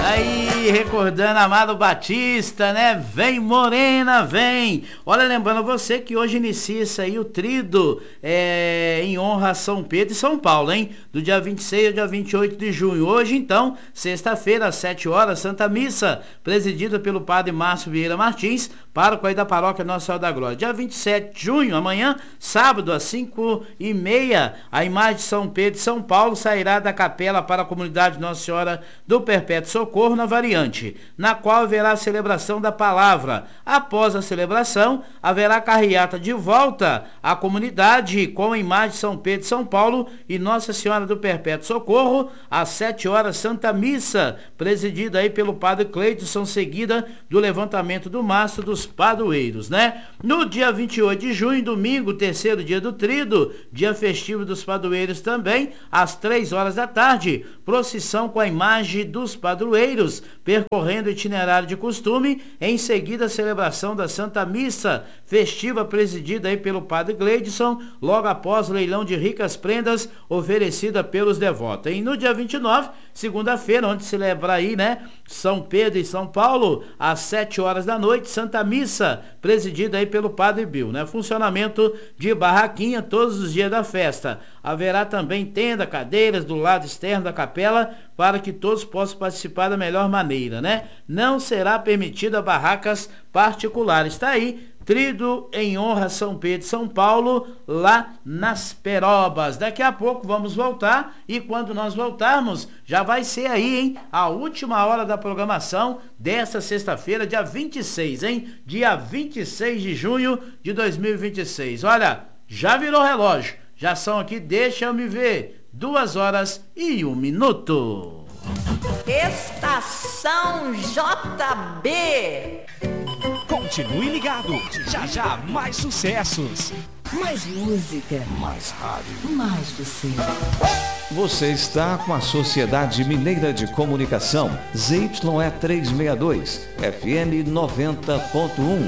Aí, recordando Amado Batista, né? Vem Morena, vem! Olha, lembrando você que hoje inicia-se aí o Tríduo em honra a São Pedro e São Paulo, hein? Do dia 26 ao dia 28 de junho. Hoje, então, sexta-feira, às 7 horas, Santa Missa, presidida pelo Padre Márcio Vieira Martins, pároco aí da Paróquia Nossa Senhora da Glória. Dia 27 de junho, amanhã, sábado, às 5h30, a imagem de São Pedro e São Paulo sairá da capela para a comunidade Nossa Senhora do Perpétuo Socorro na Variante, na qual haverá a celebração da palavra. Após a celebração, haverá carreata de volta à comunidade com a imagem de São Pedro e São Paulo e Nossa Senhora do Perpétuo Socorro, às 7 horas, Santa Missa, presidida aí pelo Padre Cleidson, seguida do levantamento do mastro dos padroeiros, né? No dia 28 de junho, domingo, terceiro dia do Tríduo, dia festivo dos padroeiros também, às 3 horas da tarde, procissão com a imagem dos padroeiros, percorrendo o itinerário de costume, em seguida a celebração da Santa Missa, festiva presidida aí pelo Padre Gleidson, logo após o leilão de ricas prendas oferecida pelos devotos. E no dia 29, segunda-feira, onde celebra aí, né, São Pedro e São Paulo, às 7 horas da noite, Santa Missa, presidida aí pelo Padre Bill, né? Funcionamento de barraquinha todos os dias da festa. Haverá também tenda, cadeiras do lado externo da capela para que todos possam participar da melhor maneira, né? Não será permitida barracas particulares. Está aí, Tríduo em honra a São Pedro e São Paulo, lá nas Perobas. Daqui a pouco vamos voltar e quando nós voltarmos, já vai ser aí, hein? A última hora da programação desta sexta-feira, dia 26, hein? Dia 26 de junho de 2026. Olha, já virou relógio. Já são aqui, deixa eu me ver, 2h01. Estação JB. Continue ligado, já já mais sucessos. Mais música. Mais rádio. Mais você. Você está com a Sociedade Mineira de Comunicação, ZYE 362, FM 90.1.